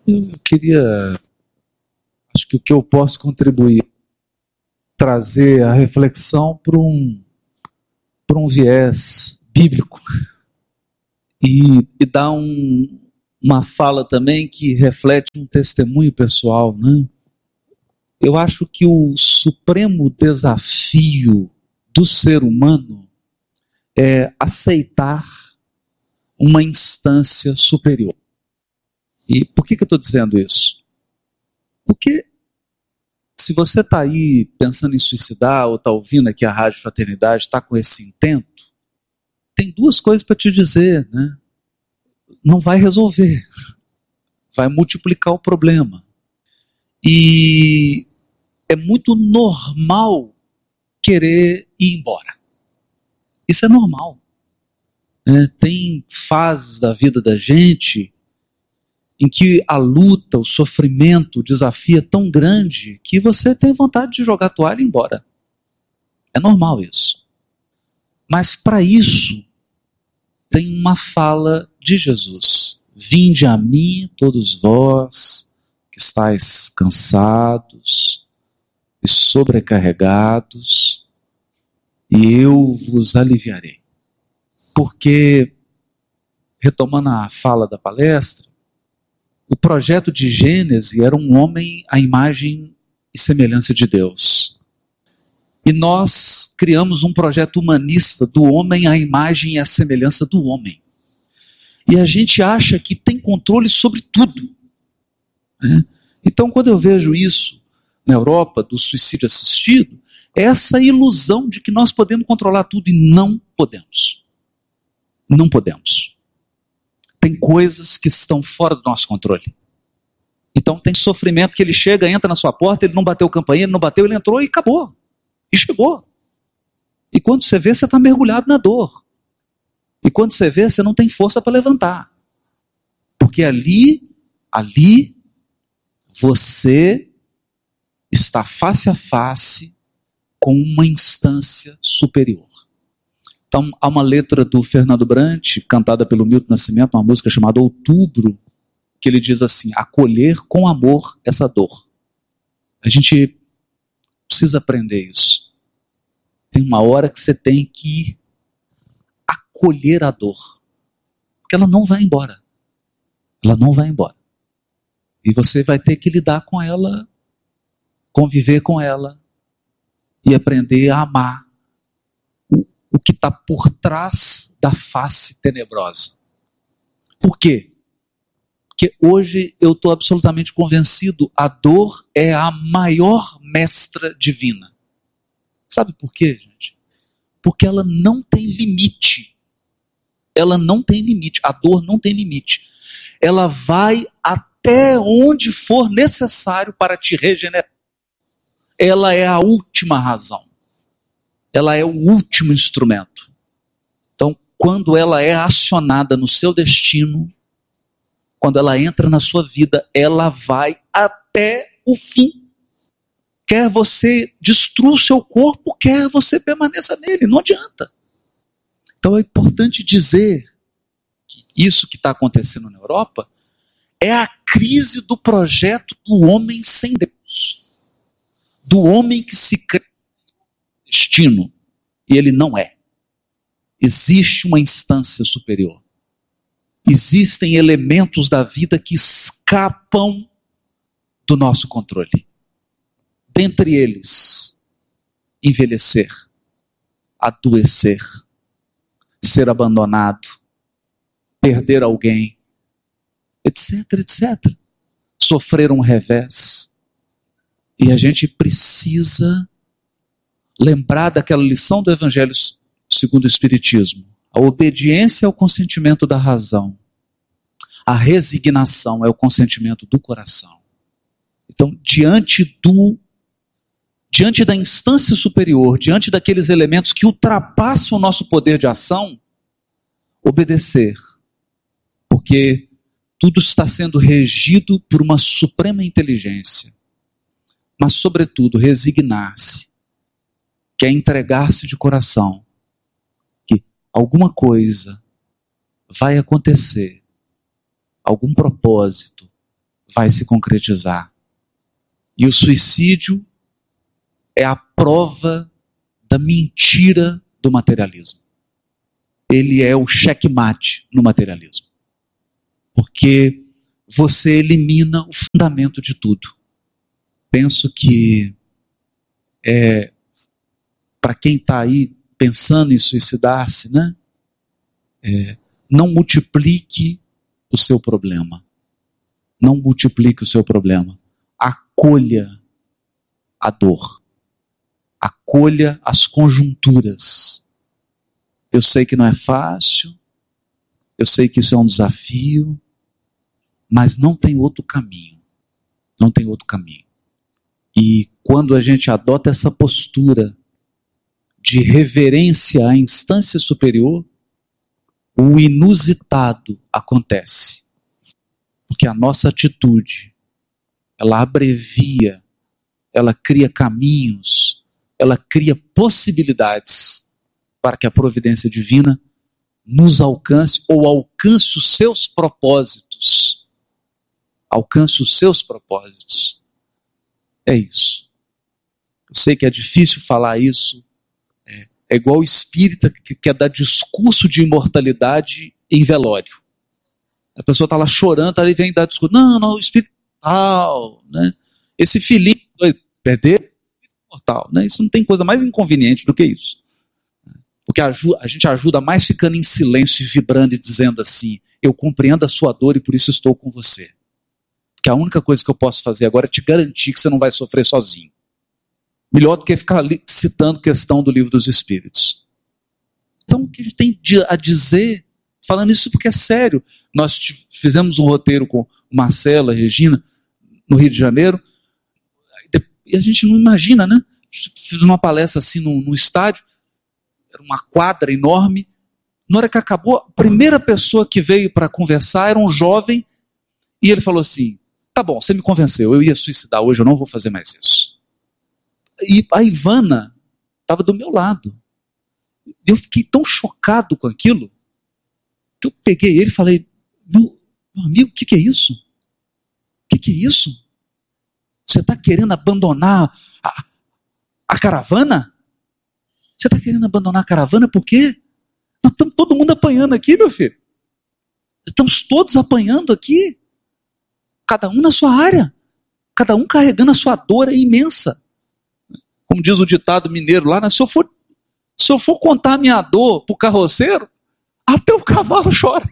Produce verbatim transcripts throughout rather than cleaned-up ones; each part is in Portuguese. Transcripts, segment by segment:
Eu queria, acho que o que eu posso contribuir, trazer a reflexão para um, para um viés bíblico e, e dar um, uma fala também que reflete um testemunho pessoal, né? Eu acho que o supremo desafio do ser humano é aceitar uma instância superior. E por que, que eu estou dizendo isso? Porque se você está aí pensando em suicidar ou está ouvindo aqui a Rádio Fraternidade, está com esse intento, tem duas coisas para te dizer, né? Não vai resolver, vai multiplicar o problema. E é muito normal querer ir embora. Isso é normal. É, tem fases da vida da gente em que a luta, o sofrimento, o desafio é tão grande que você tem vontade de jogar a toalha e ir embora. É normal isso. Mas para isso, tem uma fala de Jesus. Vinde a mim, todos vós que estáis cansados e sobrecarregados, e eu vos aliviarei. Porque, retomando a fala da palestra, o projeto de Gênesis era um homem à imagem e semelhança de Deus. E nós criamos um projeto humanista do homem à imagem e à semelhança do homem. E a gente acha que tem controle sobre tudo. Né? Então, quando eu vejo isso na Europa, do suicídio assistido, é essa ilusão de que nós podemos controlar tudo e não podemos. Não podemos. Tem coisas que estão fora do nosso controle. Então tem sofrimento que ele chega, entra na sua porta, ele não bateu campainha, ele não bateu, ele entrou e acabou. E chegou. E quando você vê, você está mergulhado na dor. E quando você vê, você não tem força para levantar. Porque ali, ali, você está face a face com uma instância superior. Então, há uma letra do Fernando Brant, cantada pelo Milton Nascimento, uma música chamada Outubro, que ele diz assim: acolher com amor essa dor. A gente precisa aprender isso. Tem uma hora que você tem que acolher a dor, porque ela não vai embora. Ela não vai embora. E você vai ter que lidar com ela, conviver com ela e aprender a amar o, o que está por trás da face tenebrosa. Por quê? Porque hoje eu estou absolutamente convencido, a dor é a maior mestra divina. Sabe por quê, gente? Porque ela não tem limite. Ela não tem limite. A dor não tem limite. Ela vai até onde for necessário para te regenerar. Ela é a última razão. Ela é o último instrumento. Então, quando ela é acionada no seu destino, quando ela entra na sua vida, ela vai até o fim. Quer você destrua o seu corpo, quer você permaneça nele, não adianta. Então é importante dizer que isso que está acontecendo na Europa é a crise do projeto do homem sem Deus. Do homem que se crê destino, e ele não é. Existe uma instância superior. Existem elementos da vida que escapam do nosso controle. Dentre eles, envelhecer, adoecer, ser abandonado, perder alguém, etc, etcétera. Sofrer um revés. E a gente precisa lembrar daquela lição do Evangelho segundo o Espiritismo. A obediência é o consentimento da razão. A resignação é o consentimento do coração. Então, diante do diante da instância superior, diante daqueles elementos que ultrapassam o nosso poder de ação, obedecer. Porque tudo está sendo regido por uma suprema inteligência. Mas, sobretudo, resignar-se, que é entregar-se de coração, que alguma coisa vai acontecer, algum propósito vai se concretizar. E o suicídio é a prova da mentira do materialismo. Ele é o checkmate no materialismo. Porque você elimina o fundamento de tudo. Penso que é, para quem está aí pensando em suicidar-se, né? É, não multiplique o seu problema. Não multiplique o seu problema. Acolha a dor. Acolha as conjunturas. Eu sei que não é fácil, eu sei que isso é um desafio, mas não tem outro caminho. Não tem outro caminho. E quando a gente adota essa postura de reverência à instância superior, o inusitado acontece. Porque a nossa atitude, ela abrevia, ela cria caminhos, ela cria possibilidades para que a providência divina nos alcance ou alcance os seus propósitos. Alcance os seus propósitos. É isso. Eu sei que é difícil falar isso. É, é igual o espírita que quer dar discurso de imortalidade em velório. A pessoa está lá chorando, aí vem dar discurso. Não, não, o espírito tal, né? Esse filhinho, perder, mortal, né? Isso não tem coisa mais inconveniente do que isso. Porque a, a gente ajuda mais ficando em silêncio e vibrando e dizendo assim: eu compreendo a sua dor e por isso estou com você. Porque a única coisa que eu posso fazer agora é te garantir que você não vai sofrer sozinho. Melhor do que ficar ali citando questão do Livro dos Espíritos. Então, o que a gente tem a dizer, falando isso porque é sério. Nós fizemos um roteiro com Marcela, Regina, no Rio de Janeiro, e a gente não imagina, né? Fiz uma palestra assim no, no estádio, era uma quadra enorme. Na hora que acabou, a primeira pessoa que veio para conversar era um jovem, e ele falou assim: tá bom, você me convenceu, eu ia suicidar hoje, eu não vou fazer mais isso. E a Ivana estava do meu lado. Eu fiquei tão chocado com aquilo, que eu peguei ele e falei: meu, meu amigo, o que, que é isso? O que, que é isso? Você está querendo abandonar a, a caravana? Você está querendo abandonar a caravana por quê? Nós estamos todo mundo apanhando aqui, meu filho. Estamos todos apanhando aqui. Cada um na sua área. Cada um carregando a sua dor é imensa. Como diz o ditado mineiro lá, né? se, eu for, se eu for contar a minha dor para o carroceiro, até o cavalo chora.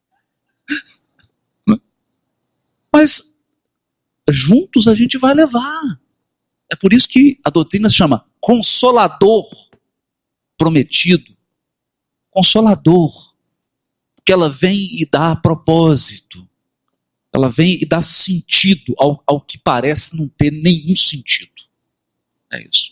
Mas juntos a gente vai levar. É por isso que a doutrina se chama Consolador Prometido. Consolador. Porque ela vem e dá propósito. Ela vem e dá sentido ao, ao que parece não ter nenhum sentido. É isso.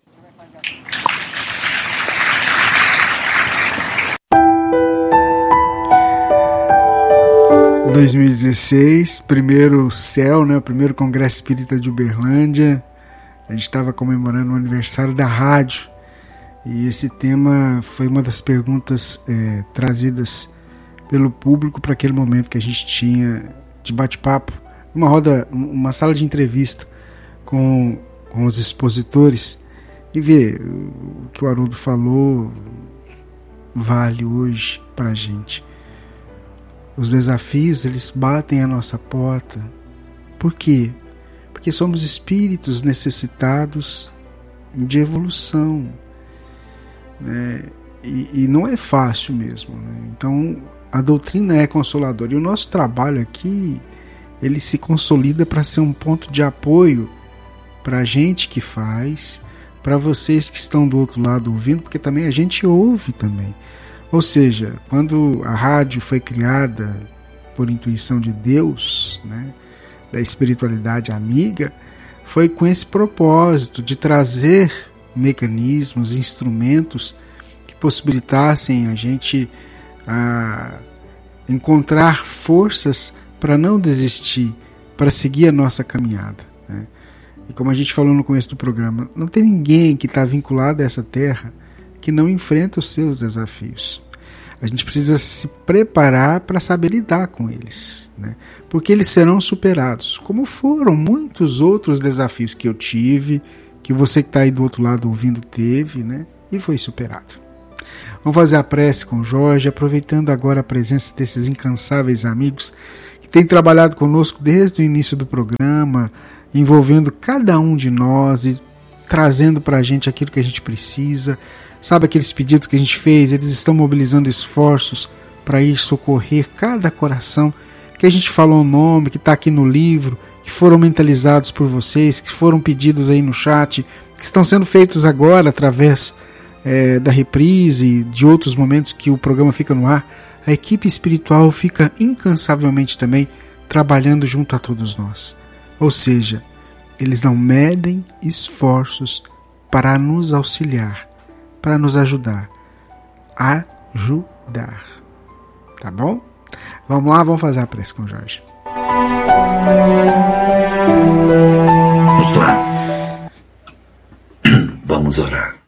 dois mil e dezesseis, primeiro céu, né? O primeiro Congresso Espírita de Uberlândia. A gente estava comemorando o aniversário da rádio. E esse tema foi uma das perguntas é, trazidas pelo público para aquele momento que a gente tinha de bate-papo. Uma roda, uma sala de entrevista com, com os expositores. E ver o que o Haroldo falou vale hoje para a gente. Os desafios, eles batem à nossa porta. Por quê? Porque somos espíritos necessitados de evolução, né? E, e não é fácil mesmo, né? Então, a doutrina é consoladora. E o nosso trabalho aqui, ele se consolida para ser um ponto de apoio para a gente que faz, para vocês que estão do outro lado ouvindo, porque também a gente ouve também. Ou seja, quando a rádio foi criada por intuição de Deus, né, da espiritualidade amiga, foi com esse propósito de trazer mecanismos, instrumentos que possibilitassem a gente a encontrar forças para não desistir, para seguir a nossa caminhada, né? E como a gente falou no começo do programa, não tem ninguém que está vinculado a essa terra que não enfrenta os seus desafios. A gente precisa se preparar para saber lidar com eles, né? Porque eles serão superados, como foram muitos outros desafios que eu tive, que você que está aí do outro lado ouvindo teve, né? E foi superado. Vamos fazer a prece com o Jorge, aproveitando agora a presença desses incansáveis amigos que têm trabalhado conosco desde o início do programa, envolvendo cada um de nós e trazendo para a gente aquilo que a gente precisa. Sabe aqueles pedidos que a gente fez? Eles estão mobilizando esforços para ir socorrer cada coração que a gente falou o nome, que está aqui no livro, que foram mentalizados por vocês, que foram pedidos aí no chat, que estão sendo feitos agora através é, da reprise, de outros momentos que o programa fica no ar. A equipe espiritual fica incansavelmente também trabalhando junto a todos nós. Ou seja, eles não medem esforços para nos auxiliar, para nos ajudar. Ajudar. Tá bom? Vamos lá, vamos fazer a prece com o Jorge. Vamos lá. Vamos orar.